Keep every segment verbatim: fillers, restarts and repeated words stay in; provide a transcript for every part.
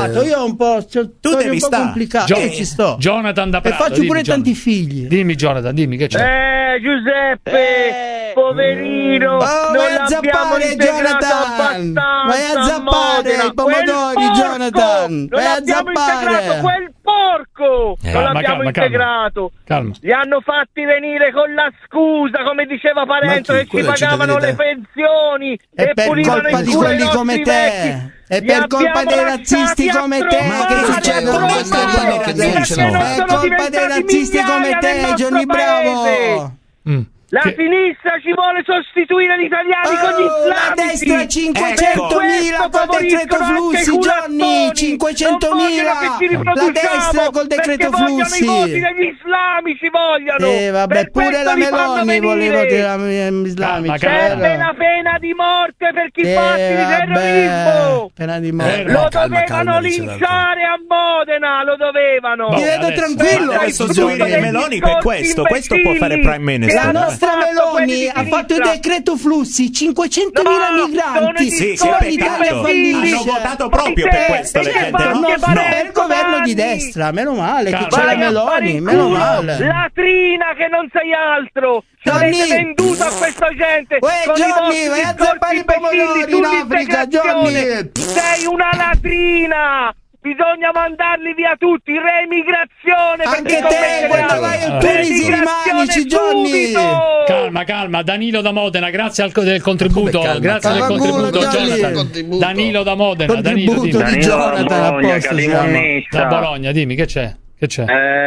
complicato. Io ho un po', cioè, tu devi un po' stare. complicato. Gio- Io ci sto. Jonathan da Prato. E faccio dimmi, pure Jonathan. tanti figli. Dimmi, Jonathan, dimmi che c'è. Eh, Giuseppe, Eh. poverino, Oh, non vai a l'abbiamo zappare, integrato Jonathan. abbastanza. Vai a zappare Modena. i pomodori, Quel porco, Jonathan. non Vai a abbiamo zappare. integrato quel porco, Eh. non Calma, l'abbiamo calma, calma. integrato. Calma. Li hanno fatti venire con la scusa, come diceva Parenzo, Ma chi? che ci Quello è pagavano le cittadinità. pensioni È e per pulivano colpa in di culo i quelli nostri come te. vecchi. È Li per colpa abbiamo dei lasciati razzisti a come te trovare, che succedono trovare, queste trovare, cose. perché succedono? non È sono colpa dei diventati razzisti come migliaia te, nel nostro Johnny Bravo. paese. Mm. La Che- sinistra ci vuole sostituire gli italiani con gli Oh, la islamici. destra cinquecentomila Per col questo decreto favoriscono flussi, anche i Johnny, culattoni. cinquecentomila. Non vogliono che ci La destra riproduciamo, col decreto perché vogliono flussi. i voti degli islamici, vogliono. Eh vabbè, Per pure questo la li fanno Meloni voleva venire. tirare islamici. Calma, calma. Serve la pena di morte per chi fatti Eh di terrorismo. vabbè, pena di morte. Eh, Lo calma, dovevano calma, dice linciare a Modena, lo dovevano. Boh, Ti vedo adesso- tranquillo. Ma adesso Frutto sostieni degli Meloni per scorsi questo, questo può fare imbecilli Prime Minister. che La hanno nostra fatto quelli Meloni di ha fatto il sinistra. decreto flussi, cinquecentomila No, migranti. sono i Sì, che discorsi peccato. imbecilli. Hanno votato proprio per questo, le Perché gente, fanno no? che No, fare è il governo di domani? destra, meno male, Calma. che c'è la Vai a fare Meloni, in meno culo, male. latrina che non sei altro. Ci Johnny. avete venduto a questa gente. Uè, con i Johnny, vostri vai a discorsi zappare i imbecilli pomodori in Africa, sull'integrazione. Johnny. Sei una latrina. Bisogna mandarli via tutti, reemigrazione. per Anche chi te, commette quando reati. vai al Eh. Tunisi Reemigrazione rimanici, Johnny. subito. Calma, calma, Danilo da Modena, grazie al co- del contributo, Come calma? grazie del Calma, contributo, culo, Johnny. Jonathan. Contributo. Danilo da Modena, Danilo, Contributo dimmi. di Jonathan a posto siamo. Da Bologna, dimmi, che c'è? Che c'è?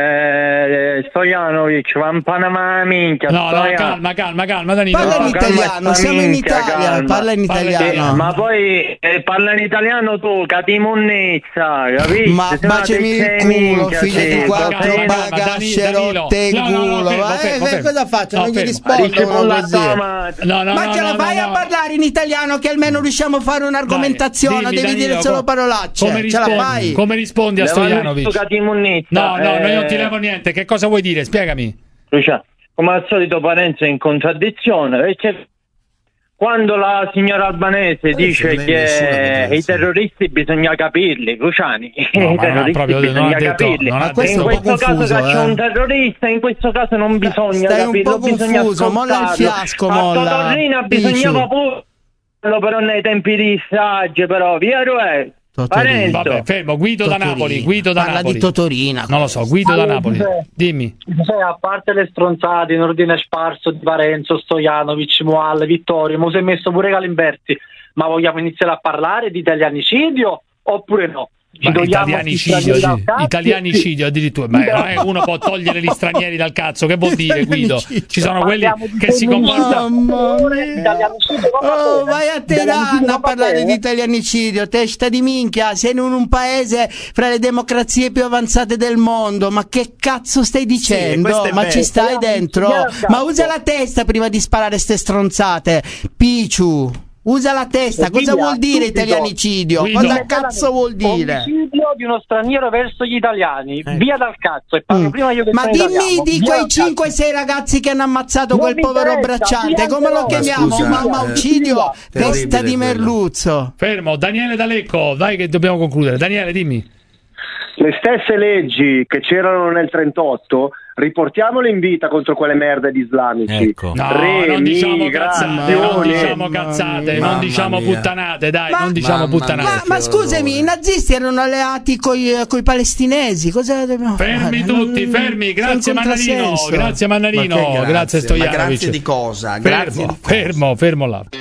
Eh, Stojanovic, va in Panama, minchia. No, no, Stojan- calma, calma, calma, Danilo. Parla in no, calma, italiano, sta siamo in minchia, Italia, calma. parla in Parla- italiano. Ma poi eh, parla in italiano tu, catimonnezza, capisci? Ma Sei una baciami il tecce culo, minchia, figlio sì, di quattro sei una- bagasce Danilo, rotte in no, no, no, culo. fermo, Eh, fermo, che fermo. cosa faccio? No, Non gli fermo. rispondo Dice con la così. tama. No, no, Ma no, ce la no, fai no, a no. parlare in italiano che almeno riusciamo a fare un'argomentazione, Dai, devi dimmi, dire Danilo, solo co- parolacce. Come Ce la rispondi, fai? come rispondi a Levami Stojanovic? sto catimonnezza, No, no, no, eh, io non ti levo niente. Che cosa vuoi dire? Spiegami. Lucia, come al solito Parenzo è in contraddizione, perché quando la signora Albanese dice lei nessuna che contraddizione. i terroristi bisogna capirli, Luciani, No, i ma no, terroristi proprio non bisogna ha detto- capirli. non ha E questo in è un po' questo caso confuso, che c'è eh. un terrorista, in questo caso non bisogna Stai un capirlo, po' bisogna confuso, molla il ascoltarlo. fiasco, A molla, Totorrina Picciu. bisognava pure però nei tempi di Sagge, però Piero è Totorina. Parenzo. Vabbè, fermo. Guido da Totorina. Napoli. Guido da Parla Napoli. di Totorina. Non lo so, Guido da Napoli. Dimmi. Cioè, a parte le stronzate in ordine sparso di Parenzo, Stojanovic, Moal, Vittorio, mo si è messo pure Galimberti, ma vogliamo iniziare a parlare di italianicidio oppure no? Ci Ma togliamo italianicidio, gli stranieri sì. dal cazzo? Italianicidio addirittura. Ma non è uno può togliere gli stranieri dal cazzo. Che vuol dire, Guido? Ci sono quelli Parliamo di che si femminicidio. comportano. Mamma mia. Italianicidio non va Oh, bene. vai a Italianicidio Teheran non a va parlare bene. di italianicidio, testa di minchia, sei in un paese fra le democrazie più avanzate del mondo, ma che cazzo stai dicendo? questo è Ma vero. ci stai dentro? Ma usa la testa prima di sparare ste stronzate, Picciu. Usa la testa, cosa Via, vuol dire subito. italianicidio? Guido. Cosa cazzo vuol dire? Omicidio di uno straniero verso gli italiani, via dal cazzo, e parlo Mm. prima io che Ma sono dimmi italiano. di Via quei dal cazzo. cinque sei ragazzi che hanno ammazzato Non quel mi povero interessa, bracciante, come lo via, chiamiamo? scusa, Mamma eh, uccidio, terribile testa di quello. merluzzo. Fermo. Daniele D'Alecco. Dai che dobbiamo concludere. Daniele, dimmi. Le stesse leggi che c'erano nel trentotto, riportiamole in vita contro quelle merde di islamici. Ecco. No, non diciamo cazzate, non Remigrazione. diciamo cazzate, Mamma non diciamo mia. puttanate, dai, Ma- non diciamo Mamma puttanate. mia. Ma, ma che scusami, orrore. i nazisti erano alleati coi, coi palestinesi, cosa dobbiamo Fermi fare? tutti, Non- fermi, grazie sono un Mannarino, contrassenso. grazie Ma Mannarino, che grazie? grazie Ma Stojanovic. grazie di cosa? Grazie Fermo, di cosa? fermo, fermo là.